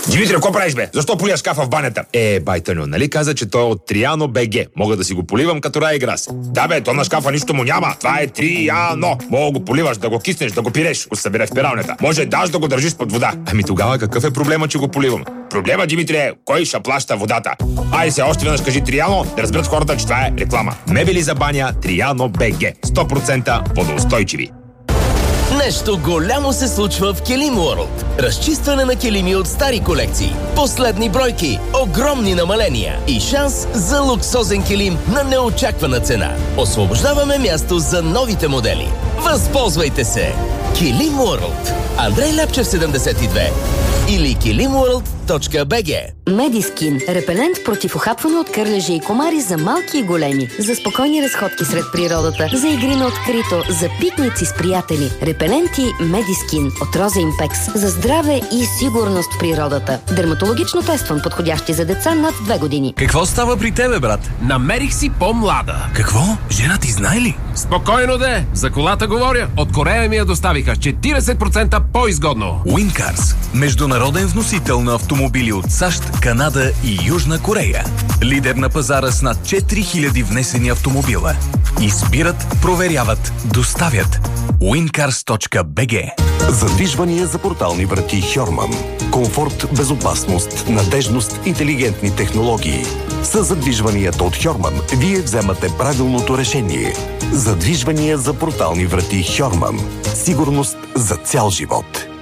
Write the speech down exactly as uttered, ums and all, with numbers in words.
Димитре, какво правиш, бе? Защо полия шкафа в банята? Е, байтъньо, нали каза, че той е от Триано БГ. Мога да си го поливам като рай и грас. Да, бе, то на шкафа нищо му няма. Това е Триано. Мога го поливаш, да го киснеш, да го пиреш, го събере в пералнята. Може даже да го държиш под вода. Ами тогава какъв е проблема, че го поливам? Проблема, Димитре, кой ще плаща водата? Ай се, още веднъж кажи Триано, да разберат хората, че това е реклама. Мебели за баня Триано БГ. сто процента водоустойчиви. Нещо голямо се случва в Килим World. Разчистване на килими от стари колекции. Последни бройки, огромни намаления и шанс за луксозен килим на неочаквана цена. Освобождаваме място за новите модели. Възползвайте се! Килим World. Андрей Ляпчев седемдесет и две или килим уорлд точка би джи. Медискин. Репелент против ухапване от кърлежи и комари за малки и големи. За спокойни разходки сред природата. За игри на открито. За пикници с приятели. Репеленти Медискин от Роза Импекс. За здраве и сигурност в природата. Дерматологично тестван, подходящи за деца над две години. Какво става при тебе, брат? Намерих си по-млада. Какво? Жена ти знае ли? Спокойно де, за колата говоря. От Корея ми я доставиха четиридесет процента по-изгодно. Уинкарс. Международен вносител на автомобили от САЩ, Канада и Южна Корея. Лидер на пазара с над четири хиляди внесени автомобила. Избират, проверяват, доставят. уинкарс точка би джи. Задвижвания за портални врати Хьорман. Комфорт, безопасност, надежност, интелигентни технологии. С задвижванията от Хьорман вие вземате правилното решение. Задвижвания за портални врати Хьорман. Сигурност за цял живот.